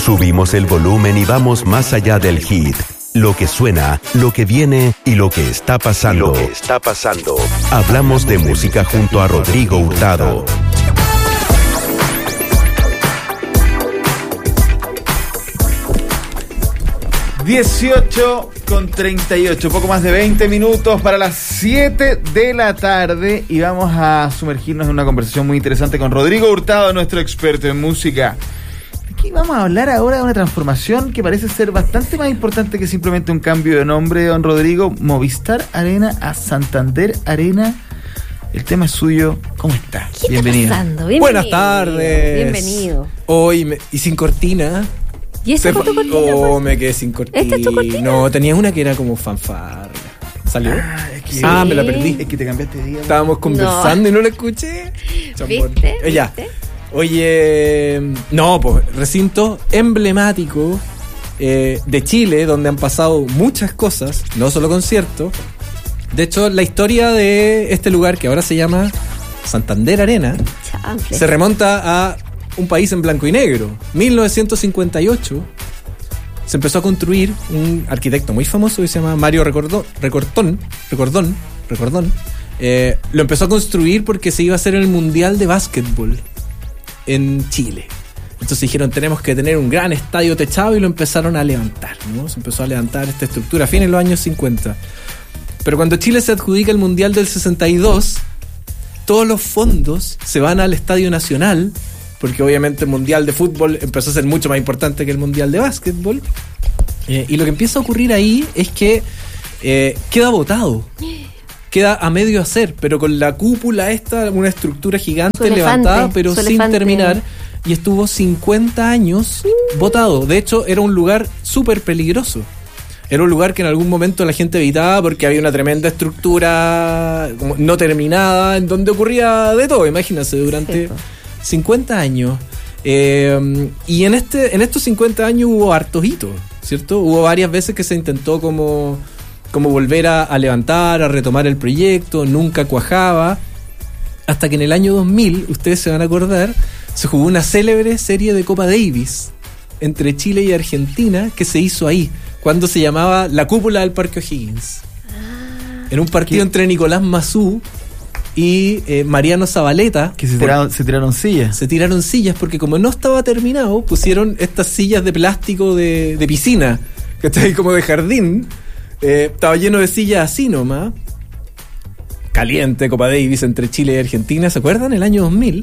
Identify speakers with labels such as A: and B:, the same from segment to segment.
A: Subimos el volumen y vamos más allá del hit. Lo que suena, lo que viene y lo que está pasando. Hablamos de música junto a Rodrigo Hurtado.
B: (18:38), poco más de 20 minutos para las 7 de la tarde, y vamos a sumergirnos en una conversación muy interesante con Rodrigo Hurtado, nuestro experto en música. Aquí vamos a hablar ahora de una transformación que parece ser bastante más importante que simplemente un cambio de nombre, don Rodrigo. Movistar Arena a Santander Arena. El tema es suyo. ¿Cómo está?
C: ¿Qué
B: Bienvenido.
C: está pasando? Bienvenido.
D: Buenas tardes.
C: Bienvenido.
D: Hoy y sin cortina.
C: ¿Y esa fue tu cortina?
D: Oh, me quedé sin cortina.
C: ¿Esta es tu cortina?
D: No, tenía una que era como fanfarra. ¿Salió? Me la perdí.
B: Es que te cambiaste de día.
D: Estábamos conversando y no la escuché. Chambón.
C: ¿Viste?
D: Ya. Oye, pues recinto emblemático de Chile, donde han pasado muchas cosas, no solo conciertos. De hecho, la historia de este lugar, que ahora se llama Santander Arena,
C: Chanfle.
D: se remonta a un país en blanco y negro. 1958 se empezó a construir un arquitecto muy famoso que se llama Mario Recordón. Lo empezó a construir porque se iba a hacer el Mundial de Básquetbol en Chile. Entonces dijeron, tenemos que tener un gran estadio techado, y lo empezaron a levantar, ¿no? Se empezó a levantar esta estructura a fines de los años 50. Pero cuando Chile se adjudica el Mundial del 62, todos los fondos se van al Estadio Nacional, porque obviamente el Mundial de Fútbol empezó a ser mucho más importante que el Mundial de Básquetbol. Y lo que empieza a ocurrir ahí es que queda botado. Queda a medio hacer, pero con la cúpula esta, una estructura gigante levantada, pero sin terminar. Y estuvo 50 años botado. De hecho, era un lugar súper peligroso. Era un lugar que en algún momento la gente evitaba porque había una tremenda estructura no terminada, en donde ocurría de todo, imagínense, durante 50 años. Y en estos 50 años hubo hartos hitos, ¿cierto? Hubo varias veces que se intentó como volver a levantar, a retomar el proyecto, nunca cuajaba, hasta que en el año 2000, ustedes se van a acordar, se jugó una célebre serie de Copa Davis entre Chile y Argentina que se hizo ahí, cuando se llamaba la cúpula del Parque O'Higgins. En un partido entre Nicolás Massú y Mariano Zabaleta. Que se tiraron sillas. Se tiraron sillas porque como no estaba terminado, pusieron estas sillas de plástico de piscina, que está ahí como de jardín. Estaba lleno de sillas así nomás. Caliente Copa Davis entre Chile y Argentina, ¿se acuerdan? El año 2000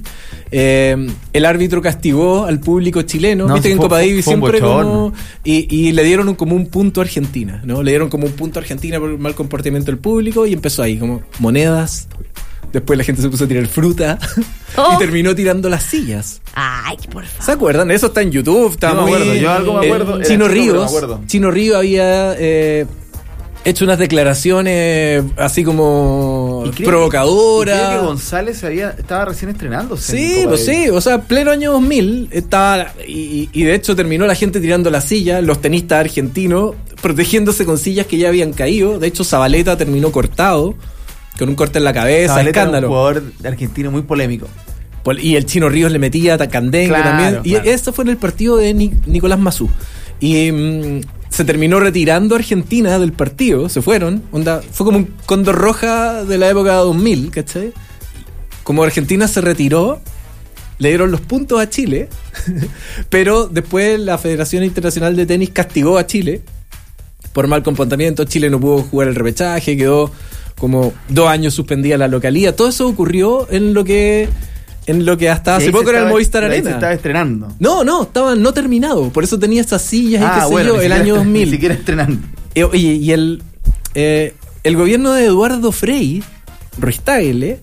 D: el árbitro castigó al público chileno. Viste que en Copa Davis siempre como y le dieron como un punto a Argentina, ¿no? Le dieron como un punto a Argentina por el mal comportamiento del público, y empezó ahí como monedas. Después la gente se puso a tirar fruta y terminó tirando las sillas.
C: Ay, por favor.
D: ¿Se acuerdan? Eso está en YouTube. Está
B: yo
D: muy,
B: me acuerdo, yo algo me acuerdo.
D: Chino Ríos había hecho unas declaraciones así como provocadoras.
B: Creo que González estaba recién estrenándose.
D: Sí, pues sí, o sea, pleno año 2000 estaba, y de hecho terminó la gente tirando las sillas, los tenistas argentinos protegiéndose con sillas que ya habían caído. De hecho, Zabaleta terminó cortado, con un corte en la cabeza,
B: Zabaleta
D: escándalo.
B: Era un jugador argentino muy polémico.
D: Y el Chino Ríos le metía candengue también. Y eso fue en el partido de Nicolás Massú. Y se terminó retirando Argentina del partido, se fueron. Fue como un Cóndor Roja de la época 2000, ¿cachai? Como Argentina se retiró, le dieron los puntos a Chile, pero después la Federación Internacional de Tenis castigó a Chile por mal comportamiento. Chile no pudo jugar el repechaje, quedó como 2 años suspendida la localía. Todo eso ocurrió en lo que hasta hace poco era el Movistar Arena.
B: Se estaba estrenando.
D: No, estaba no terminado. Por eso tenía estas sillas y qué sé yo, el año 2000.
B: Ni siquiera estrenando.
D: Oye, y el gobierno de Eduardo Frei Ruiz-Tagle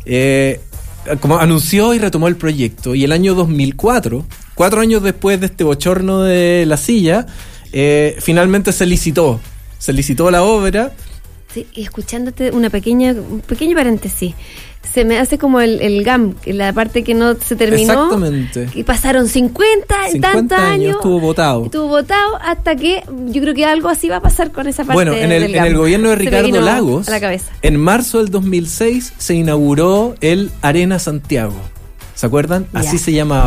D: como anunció y retomó el proyecto. Y el año 2004, 4 años después de este bochorno de la silla, finalmente se licitó la obra.
C: Sí, y escuchándote un pequeño paréntesis, se me hace como el GAM, la parte que no se terminó.
D: Exactamente.
C: Y pasaron 50 tantos años.
D: Estuvo votado
C: hasta que yo creo que algo así va a pasar con esa parte.
D: Bueno, en el gobierno de Ricardo Lagos,
C: a la cabeza.
D: En marzo del 2006 se inauguró el Arena Santiago. ¿Se acuerdan?
C: Ya.
D: Así se llamaba.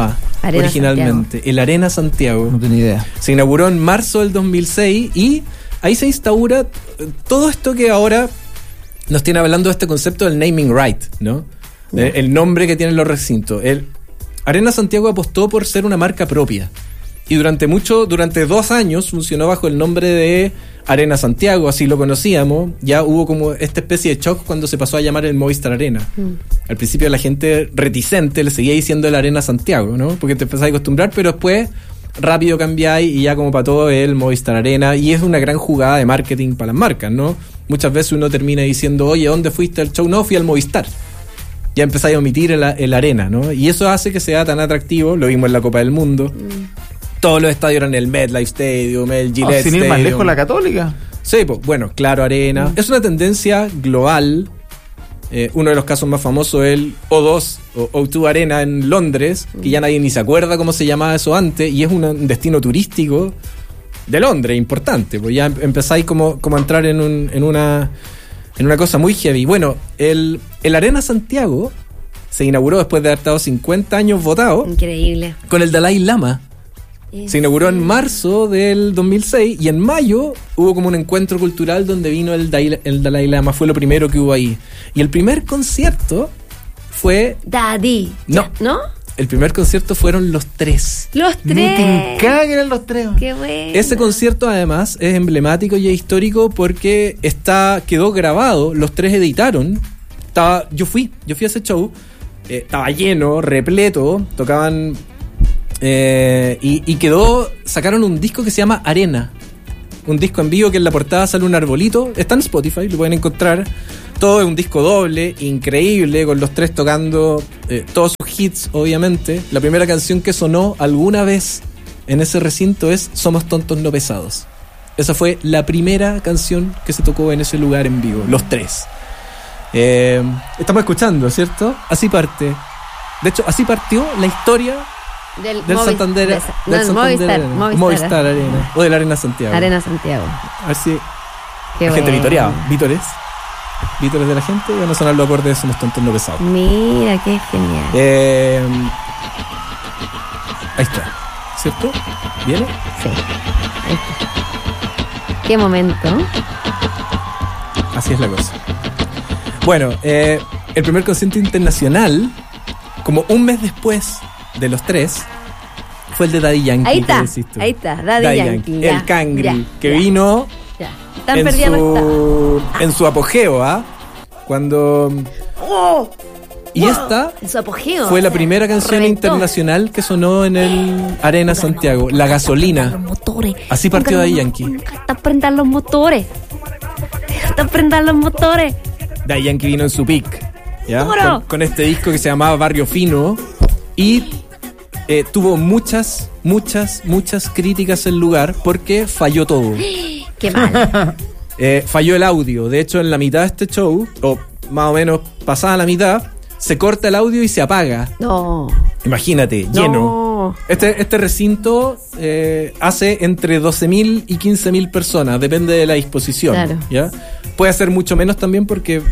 C: Arena
D: originalmente?
C: Santiago.
D: El Arena Santiago.
B: No tenía idea.
D: Se inauguró en marzo del 2006 y ahí se instaura todo esto que ahora nos tiene hablando de este concepto del naming right, ¿no? El nombre que tienen los recintos. El Arena Santiago apostó por ser una marca propia. Y durante 2 años funcionó bajo el nombre de Arena Santiago, así lo conocíamos. Ya hubo como esta especie de shock cuando se pasó a llamar el Movistar Arena. Al principio la gente reticente le seguía diciendo el Arena Santiago, ¿no? Porque te empezás a acostumbrar, pero después rápido cambiáis y ya como para todo el Movistar Arena. Y es una gran jugada de marketing para las marcas, ¿no? Muchas veces uno termina diciendo, oye, ¿dónde fuiste al show? No, fui al Movistar. Ya empezáis a omitir el Arena, ¿no? Y eso hace que sea tan atractivo. Lo vimos en la Copa del Mundo. Todos los estadios eran el MetLife Stadium, el Gillette
B: sin ir más
D: Stadium.
B: lejos, la Católica.
D: Sí, pues, bueno, Claro Arena. Es una tendencia global. Uno de los casos más famosos es el O2 o O2 Arena en Londres, que ya nadie ni se acuerda cómo se llamaba eso antes, y es un destino turístico de Londres, importante, pues ya empezáis como a entrar en una cosa muy heavy. Bueno, el Arena Santiago se inauguró después de haber estado 50 años votado.
C: Increíble.
D: Con el Dalai Lama. Se inauguró en marzo del 2006 y en mayo hubo como un encuentro cultural donde vino el Dalai Lama. Fue lo primero que hubo ahí. Y el primer concierto fue...
C: Daddy.
D: No.
C: ¿No?
D: El primer concierto fueron los tres.
C: Los tres.
B: Me tincaba que eran los tres.
C: Qué bueno.
D: Ese concierto además es emblemático y es histórico porque quedó grabado, los tres editaron. Yo fui a ese show, estaba lleno, repleto, tocaban... y sacaron un disco que se llama Arena, un disco en vivo que en la portada sale un arbolito, está en Spotify, lo pueden encontrar. Todo es un disco doble, increíble, con los tres tocando todos sus hits, obviamente. La primera canción que sonó alguna vez en ese recinto es Somos Tontos No Pesados. Esa fue la primera canción que se tocó en ese lugar en vivo, los tres. Estamos escuchando, ¿cierto? Así parte. De hecho, así partió la historia del Santander, Movistar Arena, o del Arena Santiago.
C: Arena Santiago.
D: A ver si
C: Qué
D: la gente
C: bueno.
D: vitoreaba. Vítores de la gente, y van a sonar los acordes de Somos Tontos No Pesados.
C: Mira, qué genial.
D: Ahí está, ¿cierto? ¿Viene?
C: Sí. Ahí está. Qué momento.
D: Así es la cosa. Bueno, el primer concierto internacional, como un mes después de los tres, fue el de Daddy Yankee.
C: Ahí está,
D: que decís tú.
C: ahí está, Daddy Yankee. Ya,
D: el Cangri,
C: ya,
D: que
C: ya.
D: vino
C: Ya. Tan perdida no está.
D: en su apogeo, ¿ah? Cuando...
C: ¡Oh!
D: Y
C: ¡Wow!
D: esta
C: En su apogeo.
D: fue la
C: o sea,
D: primera canción
C: reventó.
D: internacional que sonó en el Arena Santiago, La Gasolina.
C: Los motores.
D: Así partió Daddy Yankee.
C: Hasta prender los motores. Hasta prender los motores.
D: Daddy Yankee vino en su peak, ¿ya?
C: ¡Duro!
D: Con este disco que se llamaba Barrio Fino, y tuvo muchas críticas el lugar porque falló todo.
C: Qué mal.
D: Falló el audio. De hecho, en la mitad de este show, o más o menos pasada la mitad, se corta el audio y se apaga.
C: No.
D: Imagínate, lleno.
C: No.
D: Este recinto hace entre 12.000 y 15.000 personas, depende de la disposición.
C: Claro.
D: ¿Ya? Puede ser mucho menos también porque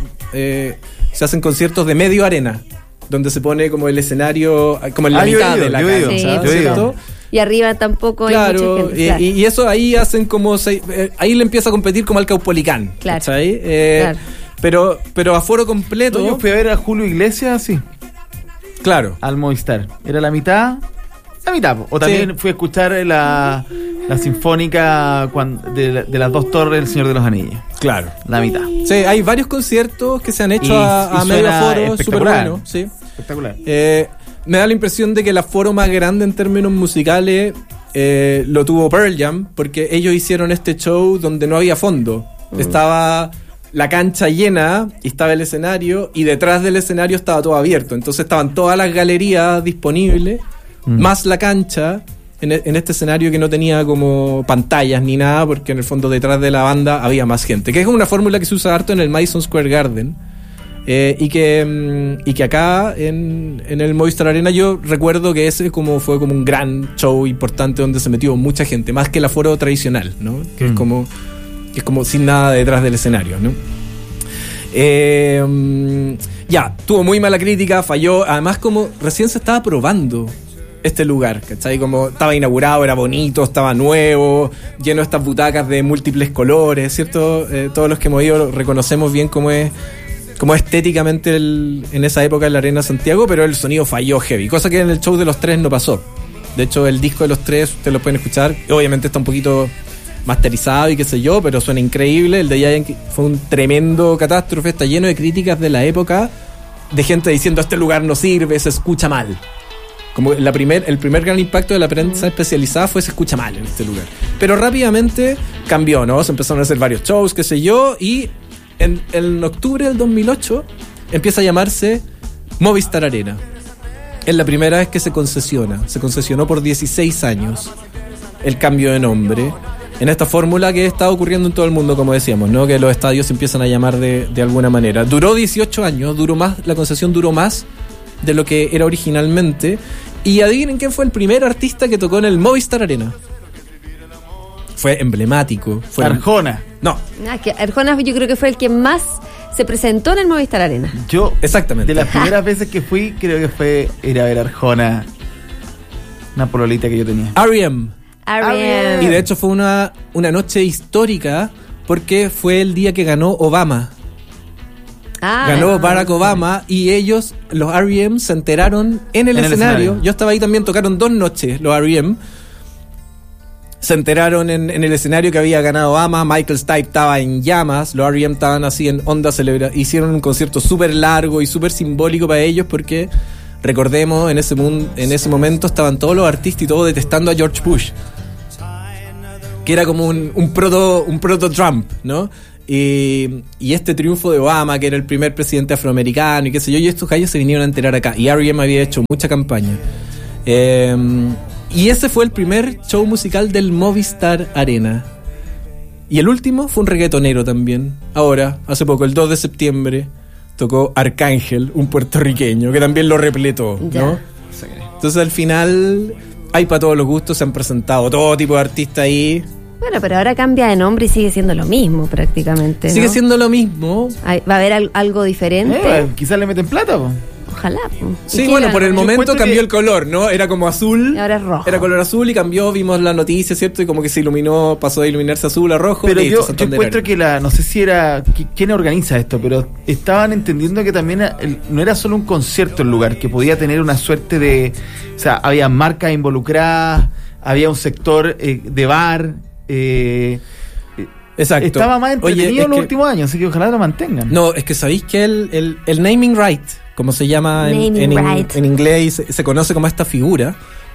D: se hacen conciertos de medio arena, donde se pone como el escenario, como en la mitad de la cancha,
C: Sí,
D: ¿cierto?
C: Y arriba tampoco hay
D: Claro,
C: mucha gente. Claro.
D: y eso ahí hacen como... ahí le empieza a competir como al Caupolicán.
C: Claro.
D: ¿Cachai?
C: Claro.
D: Pero aforo completo...
B: Yo fui a ver a Julio Iglesias, sí,
D: Claro.
B: al Movistar. Era la mitad, po. O también fui a escuchar la sinfónica de las dos torres del Señor de los Anillos.
D: Claro.
B: La mitad.
D: Sí, hay varios conciertos que se han hecho a
B: y
D: medio
B: suena
D: aforo, súper
B: espectacular.
D: bueno, sí.
B: Espectacular.
D: Me da la impresión de que el aforo más grande en términos musicales lo tuvo Pearl Jam, porque ellos hicieron este show donde no había fondo. Estaba la cancha llena y estaba el escenario, y detrás del escenario estaba todo abierto. Entonces estaban todas las galerías disponibles, más la cancha, en este escenario que no tenía como pantallas ni nada, porque en el fondo detrás de la banda había más gente. Que es una fórmula que se usa harto en el Madison Square Garden. Y que acá en el Movistar Arena yo recuerdo que ese fue como un gran show importante donde se metió mucha gente, más que el aforo tradicional, ¿no? Que es como sin nada detrás del escenario, ¿no? Ya, tuvo muy mala crítica, falló. Además, como recién se estaba probando este lugar, ¿cachai? Como estaba inaugurado, era bonito, estaba nuevo, lleno de estas butacas de múltiples colores, ¿cierto? Todos los que hemos ido reconocemos bien cómo es estéticamente en esa época en la Arena Santiago, pero el sonido falló heavy, cosa que en el show de los tres no pasó. De hecho, el disco de los tres, ustedes lo pueden escuchar, obviamente está un poquito masterizado y qué sé yo, pero suena increíble. El de Giant fue un tremendo catástrofe, está lleno de críticas de la época, de gente diciendo este lugar no sirve, se escucha mal. Como el primer gran impacto de la prensa especializada fue se escucha mal en este lugar. Pero rápidamente cambió, ¿no? Se empezaron a hacer varios shows, qué sé yo, y en octubre del 2008 empieza a llamarse Movistar Arena. Es la primera vez que se concesionó por 16 años el cambio de nombre en esta fórmula que está ocurriendo en todo el mundo, como decíamos, ¿no? Que los estadios se empiezan a llamar de alguna manera. Duró 18 años, la concesión duró más de lo que era originalmente. Y adivinen quién fue el primer artista que tocó en el Movistar Arena. Fue emblemático. Fue
B: Arjona.
D: No.
C: Que Arjona yo creo que fue el que más se presentó en el Movistar Arena.
B: Yo,
D: exactamente,
B: de las primeras veces que fui, creo que fue ir a ver a Arjona, una pololita que yo tenía.
D: R.E.M.
C: R.E.M.
D: Y de hecho fue una noche histórica porque fue el día que ganó Obama. Ganó Barack Obama y ellos, los R.E.M., se enteraron en el escenario. Yo estaba ahí también, tocaron 2 noches los R.E.M. Se enteraron en el escenario que había ganado Obama. Michael Stipe estaba en llamas, los R.E.M. estaban así en onda hicieron un concierto súper largo y súper simbólico para ellos porque, recordemos, en ese momento estaban todos los artistas y todos detestando a George Bush, que era como un proto-Trump, ¿no? Y este triunfo de Obama, que era el primer presidente afroamericano y qué sé yo, y estos gallos se vinieron a enterar acá. Y R.E.M. había hecho mucha campaña. Y ese fue el primer show musical del Movistar Arena. Y el último fue un reggaetonero también. Ahora, hace poco, el 2 de septiembre, tocó Arcángel, un puertorriqueño, que también lo repletó, ¿no?
C: Ya.
D: Entonces al final hay para todos los gustos, se han presentado todo tipo de artistas ahí.
C: Bueno, pero ahora cambia de nombre y sigue siendo lo mismo prácticamente, ¿no?
D: Sigue siendo lo mismo.
C: ¿Va a haber algo diferente?
B: Quizás le meten plata, po.
C: Ojalá.
D: Sí, bueno, por el momento cambió el color, ¿no? Era como azul.
C: Y ahora es rojo.
D: Era color azul y cambió, vimos la noticia, ¿cierto? Y como que se iluminó, pasó de iluminarse azul a rojo.
B: Pero
D: listo,
B: yo encuentro que no sé si era quién organiza esto, pero estaban entendiendo que también no era solo un concierto el lugar, que podía tener una suerte de, o sea, había marcas involucradas, había un sector de bar.
D: Exacto.
B: Estaba más entretenido en los últimos años, así que ojalá lo mantengan.
D: No, es que sabéis que el naming right, como se llama en inglés, se conoce como esta figura,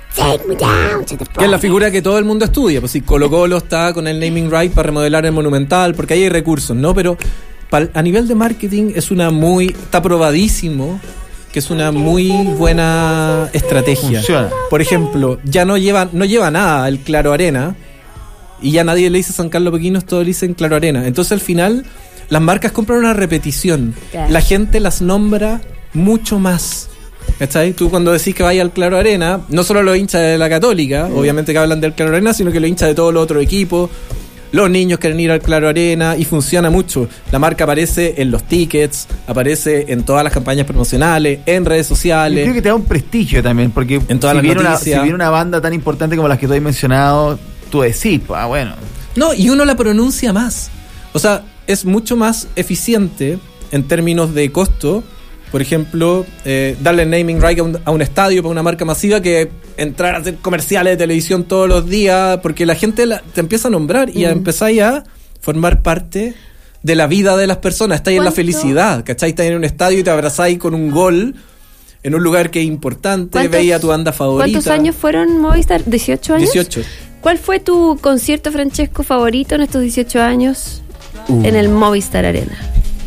D: que es la figura que todo el mundo estudia. Pues si Colo-Colo está con el naming right para remodelar el Monumental, porque ahí hay recursos, ¿no? Pero a nivel de marketing está probadísimo que es una muy buena estrategia.
B: Funciona.
D: Por ejemplo, ya no lleva nada el Claro Arena, y ya nadie le dice San Carlos Pequinos, todos le dicen Claro Arena. Entonces al final las marcas compran una repetición.
C: Claro.
D: La gente las nombra mucho más. ¿Cachai? Tú cuando decís que vaya al Claro Arena, no solo los hinchas de la Católica, obviamente que hablan del Claro Arena, sino que los hinchas de todos los otros equipos. Los niños quieren ir al Claro Arena y funciona mucho. La marca aparece en los tickets, aparece en todas las campañas promocionales, en redes sociales.
B: Yo creo que te da un prestigio también, porque
D: en todas las noticias.
B: Si viene una banda tan importante como las que tú has mencionado, tú decís, bueno.
D: No, y uno la pronuncia más. O sea, es mucho más eficiente en términos de costo, por ejemplo, darle el naming right a un estadio para una marca masiva que entrar a hacer comerciales de televisión todos los días, porque la gente te empieza a nombrar y empezáis a formar parte de la vida de las personas. Estáis en la felicidad, ¿cachai? Estáis en un estadio y te abrazáis con un gol en un lugar que es importante, veía a tu banda favorita.
C: ¿Cuántos años fueron Movistar? ¿18 años?
D: 18.
C: ¿Cuál fue tu concierto, Francesco, favorito en estos 18 años en el Movistar Arena?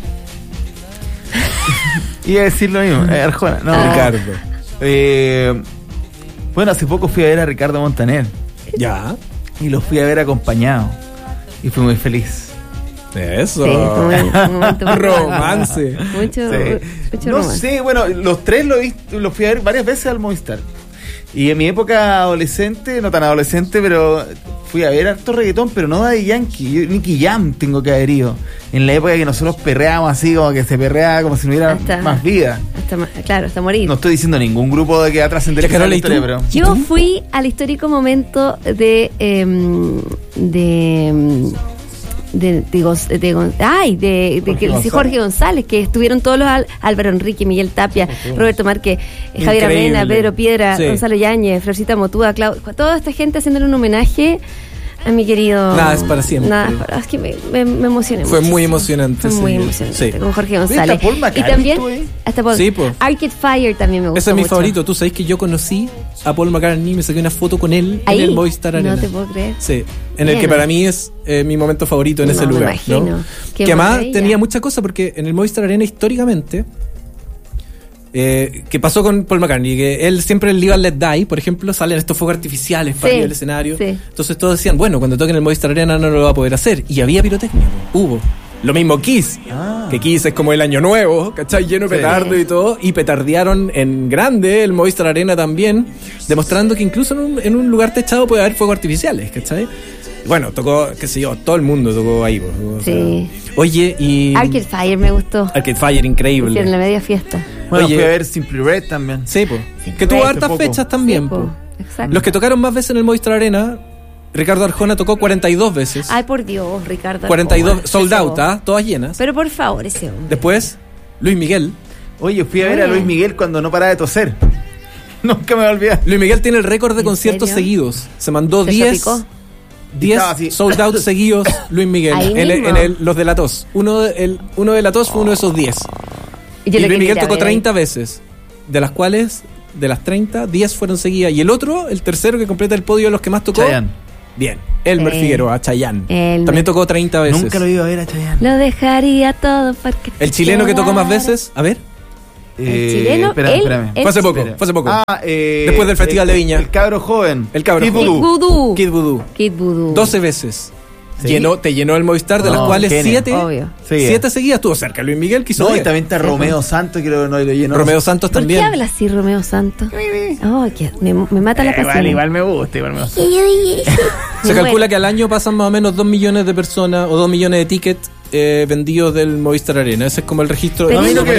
B: Iba a decir lo mismo, Arjona. No,
D: Ricardo.
B: Bueno, hace poco fui a ver a Ricardo Montaner.
D: Ya.
B: Y lo fui a ver acompañado. Y fui muy feliz.
D: Eso.
C: Sí, un momento muy
D: romance.
C: Mucho
B: No
C: romance.
B: sé, bueno, los tres los fui a ver varias veces al Movistar. Y en mi época adolescente, no tan adolescente, pero fui a ver harto reggaetón, pero no Daddy Yankee. Yo, Nicky Jam tengo que haber ido. En la época que nosotros perreábamos así, como que se perreaba como si no hubiera más vida.
C: Hasta morir.
B: No estoy diciendo ningún grupo de que va a trascender la historia, pero...
C: Yo fui al histórico momento de Jorge González, que estuvieron todos los Álvaro Enrique, Miguel Tapia, Roberto Márquez, Javier Amena, Pedro Piedra, Gonzalo Yáñez, Florcita Motúa, toda esta gente haciéndole un homenaje a mi querido...
D: Nada es para siempre.
C: Es que me emocioné
D: Fue
C: muchísimo.
D: muy emocionante.
C: Fue muy emocionante con Jorge González.
B: Paul McCartney,
C: y también hasta Paul.
D: Sí, pues.
C: Arcade Fire también me gustó.
D: Ese es mi
C: mucho.
D: favorito. Tú sabes que yo conocí a Paul McCartney, me saqué una foto con él
C: ¿Ahí?
D: en el Movistar Arena.
C: No te puedo creer.
D: Sí, en el que para mí es mi momento favorito en ese
C: me
D: lugar.
C: imagino.
D: ¿no?
C: Qué
D: Que además
C: maravilla.
D: tenía mucha cosa porque en el Movistar Arena históricamente, que pasó con Paul McCartney, que él siempre en el Live and Let Die, por ejemplo, salen estos fuegos artificiales para arriba del escenario.
C: Sí.
D: Entonces todos decían, bueno, cuando toquen el Movistar Arena no lo va a poder hacer. Y había pirotecnia, hubo. Lo mismo Kiss, que Kiss es como el año nuevo, ¿cachai? Lleno de petardo y todo, y petardearon en grande el Movistar Arena también, demostrando que incluso en un lugar techado puede haber fuegos artificiales, ¿cachai? Bueno, tocó, qué sé yo, todo el mundo tocó ahí. O sea, oye, y...
C: Arcade Fire me gustó.
D: Arcade Fire, increíble.
C: En la media fiesta.
B: Bueno,
D: Oye,
B: fui a ver Simply Red también.
D: Sí, pues.
C: Sí,
D: Que tuvo
C: Red,
D: hartas
B: poco.
D: fechas también,
C: Sí,
D: pues.
C: Exacto.
D: Los que tocaron más veces en el Movistar Arena, Ricardo Arjona tocó 42 veces.
C: Ay, por Dios, Ricardo.
D: 42,
C: Arjona.
D: sold out,
C: Ese hombre.
D: todas llenas.
C: Pero por favor, ese hombre.
D: Después, Luis Miguel.
B: Oye, fui a ver a
C: Oye.
B: Luis Miguel cuando no paraba de toser. Nunca me voy a olvidar.
D: Luis Miguel tiene el récord de
C: ¿En
D: conciertos
C: serio?
D: seguidos. Se mandó
C: ¿Se
D: 10
C: salpicó?
B: Estaba así.
D: sold out seguidos Luis Miguel.
C: Ahí mismo.
D: Los de la tos. Uno de la tos fue uno de esos 10. Y
C: Yo lo
D: Luis Miguel
C: quería
D: tocó
C: ver.
D: 30 veces. De las cuales, de las 30, 10 fueron seguidas. Y el otro, el tercero que completa el podio de los que más tocó.
B: Chayanne.
D: Bien. Elmer Figueroa, Chayanne.
C: Elmer.
D: También tocó 30 veces.
B: Nunca lo he ido a ver a Chayanne.
C: Lo dejaría todo porque...
D: El chileno que tocó más veces, a ver.
C: El chileno,
B: Espérame.
D: Fue hace poco, fue hace poco.
B: Después
D: del Festival de Viña.
B: El cabro joven.
D: El cabro
B: Kid
D: joven.
B: Voodoo.
C: Kid Voodoo.
D: Kid Voodoo.
C: Kid Voodoo.
D: 12 veces.
B: ¿Sí?
D: Te llenó el Movistar, de
B: No,
D: las cuales
B: genio.
D: 7
C: Obvio.
B: Sí,
D: 7 seguidas estuvo cerca. Luis Miguel quiso
B: No, y
D: 10.
B: también está Romeo Santos, creo que no lo llenó.
D: Romeo Santos
C: ¿Por
D: también.
C: qué habla así Romeo Santos? Oh, que me mata la pasión.
B: Igual me gusta, igual me gusta.
D: Se calcula que al año pasan más o menos 2 millones de personas o 2 millones de tickets vendidos del Movistar Arena. Ese es como el registro.
C: Pero
B: a mí lo
C: no,
B: que